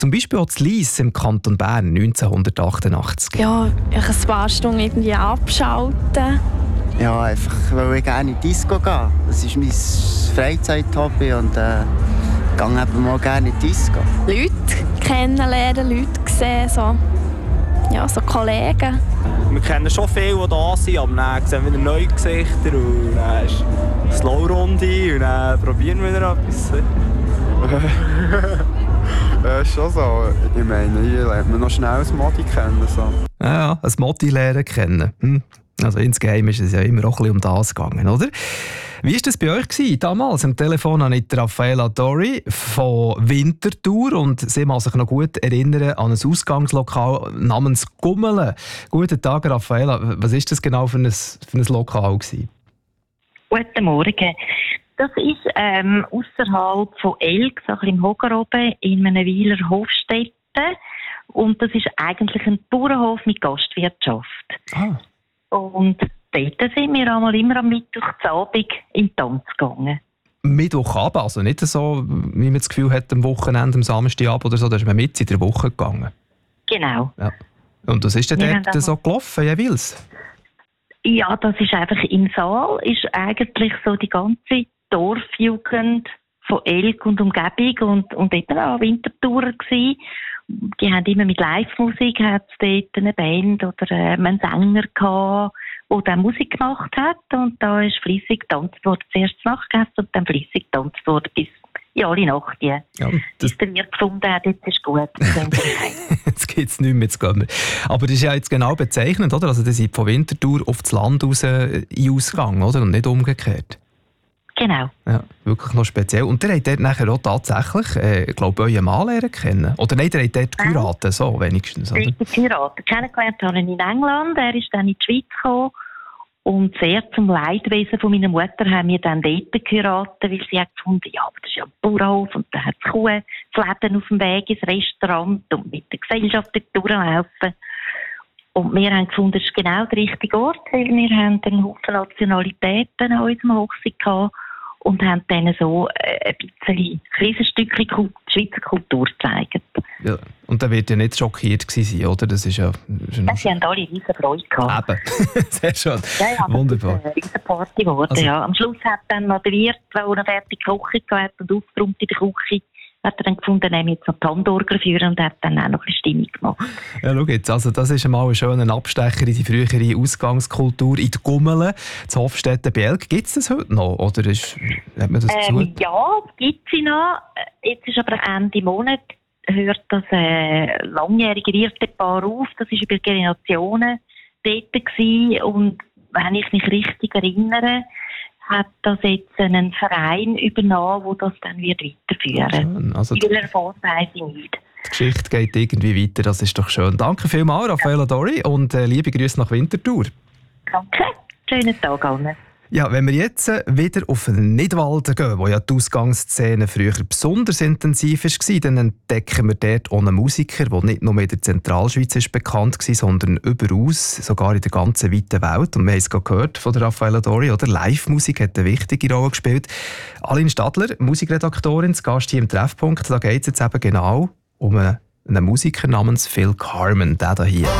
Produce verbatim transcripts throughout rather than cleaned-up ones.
Zum Beispiel auch in Lyss im Kanton Bern neunzehnhundertachtundachtzig. Ja, ich ein paar Stunden irgendwie abschalten. Ja, einfach, weil ich gerne in die Disco gehe. Das ist mein Freizeit-Hobby und äh, ich gehe eben mal gerne in die Disco. Leute kennenlernen, Leute sehen, so, ja, so Kollegen. Wir kennen schon viele, die da sind, aber dann sehen wir wieder neue Gesichter und dann ist eine Slow-Runde und dann probieren wir wieder etwas. Ja, ist schon so. Ich meine, hier lernt man noch schnell ein Modi kennen. So. Ja, ja, ein Modi lernen kennen. Hm. Also insgeheim ist es ja immer auch ein bisschen um das gegangen, oder? Wie war das bei euch gewesen? Damals am Telefon habe ich Raffaella Dori von Winterthur und sie mag sich noch gut erinnern an ein Ausgangslokal namens Gummele. Guten Tag, Raffaella. Was war das genau für ein, für ein Lokal gewesen? Guten Morgen. Das ist ähm, ausserhalb von Elg, so ein bisschen im Hoger oben, in einem Weiler Hofstätte. Und das ist eigentlich ein Bauernhof mit Gastwirtschaft. Ah. Und dort sind wir einmal immer am Mittwochabend in den Tanz gegangen. Mittwochabend, also nicht so, wie man das Gefühl hat, am Wochenende, am Samstagabend oder so, da ist man mit in der Woche gegangen. Genau. Ja. Und was ist denn Wir dort so gelaufen, jeweils? Ja, das ist einfach im Saal, ist eigentlich so die ganze Dorfjugend von Elg und Umgebung und, und eben auch Wintertourer gewesen. Die haben immer mit Live-Musik, hat es dort eine Band oder äh, einen Sänger gehabt, der dann Musik gemacht hat und da ist fleissig getanzt worden, zuerst Nachtgäste und dann fleissig getanzt worden bis in alle Nacht. Ja, bis der Wirt gefunden hat, jetzt ist gut. Jetzt gibt es nichts mehr zu gehen. Aber das ist ja jetzt genau bezeichnend, oder? Also, ihr seid von Winterthur auf das Land raus in Ausgang, oder? Und nicht umgekehrt. Genau. Ja, wirklich noch speziell. Und ihr habt dort nachher auch tatsächlich, äh, ich glaube, euren Mann lernen kennen. Oder nein, ihr habt dort geheiratet, so wenigstens, oder? Ich habe geheiratet. Kennengelernt habe ich in England. Er ist dann in die Schweiz gekommen. Und sehr zum Leidwesen von meiner Mutter haben wir dann dort geheiratet, weil sie hat gefunden, ja, aber das ist ja ein Bauernhof und da hat es Kuh, das Leben auf dem Weg ins Restaurant und mit der Gesellschaft dort durchlaufen. Und wir haben gefunden, das ist genau der richtige Ort, weil wir haben einen Haufen Nationalitäten an unserem Hochzeit gehabt und haben denen so ein bisschen, ein kleines Stückchen Schweizer Kultur gezeigt. Ja, und da wird ja nicht schockiert gewesen sein, oder? Das ist ja... Ja, sie haben alle riesen Freude gehabt. Eben, sehr schön. Ja, ja, wunderbar. Das ist eine riesen Party geworden, Also, ja. Am Schluss hat dann noch der Wirt, der eine fertige Küche gehabt und aufgeräumt in der Küche, hat er dann gefunden, er jetzt noch die Hamburger führen und hat dann auch noch eine Stimmung gemacht. Ja, schau jetzt, also das ist einmal ein schöner Abstecher in die frühere Ausgangskultur in der Gummele, zu Hofstetten bei Elg. Gibt es das heute noch? Oder ist, hat man das ähm, ja, es gibt sie noch. Jetzt ist aber Ende Monat, hört das äh, langjährige Wirtepaar auf. Das war über Generationen dort gewesen. Und wenn ich mich richtig erinnere, hat das jetzt einen Verein übernommen, der das dann wird weiterführen wird. Also Viel Erfolg weiss ich nicht. Die Geschichte geht irgendwie weiter, das ist doch schön. Danke vielmals, Raffaella Dori, und äh, liebe Grüße nach Winterthur. Danke, schönen Tag allen. Ja, wenn wir jetzt äh, wieder auf den Nidwalden gehen, wo ja die Ausgangsszene früher besonders intensiv war, dann entdecken wir dort auch einen Musiker, der nicht nur in der Zentralschweiz ist bekannt war, sondern überaus, sogar in der ganzen weiten Welt. Und wir haben es gerade gehört von der Raffaella Dori, oder? Live-Musik hat eine wichtige Rolle gespielt. Aline Stadler, Musikredaktorin, zu Gast hier im Treffpunkt, da geht es jetzt eben genau um einen, einen Musiker namens Phil Carmen, der da hier.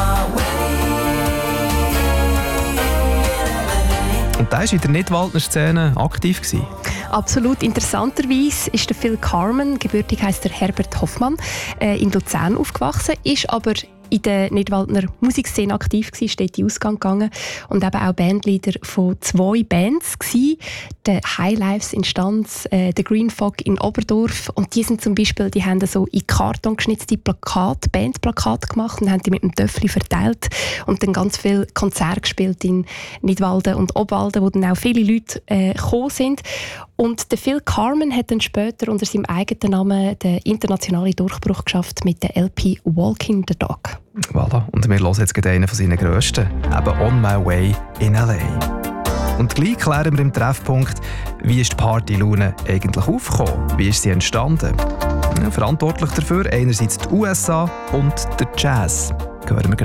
Und der war in der Nidwaldner Szene aktiv gewesen. Absolut. Interessanterweise ist der Phil Carmen, gebürtig heisst er Herbert Hoffmann, äh, in Luzern aufgewachsen, ist aber in der Nidwaldner Musikszene aktiv gewesen, ist dort in den Ausgang gegangen und eben auch Bandleader von zwei Bands gewesen, der Highlives in Stanz, äh, der Green Fog in Oberdorf, und die sind zum Beispiel, die haben so in Karton geschnitzte Plakate, Bandplakate gemacht und haben die mit dem Töffel verteilt und dann ganz viele Konzerte gespielt in Nidwalden und Obwalden, wo dann auch viele Leute äh, gekommen sind. Und der Phil Carmen hat dann später unter seinem eigenen Namen den internationalen Durchbruch geschafft mit der L P Walking the Dog. Voilà. Und wir hören jetzt gerade einen von seinen grössten, eben «On My Way in L A». Und gleich klären wir im Treffpunkt, wie ist die Partylaune eigentlich aufgekommen? Wie ist sie entstanden? Ja, verantwortlich dafür einerseits die U S A und der Jazz. Hören wir